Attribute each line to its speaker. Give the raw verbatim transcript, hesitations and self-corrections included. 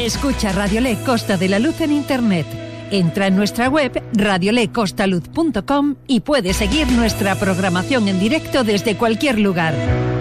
Speaker 1: Escucha Radiolé Costa de la Luz en Internet. Entra en nuestra web radiolé costa luz punto com y puedes seguir nuestra programación en directo desde cualquier lugar.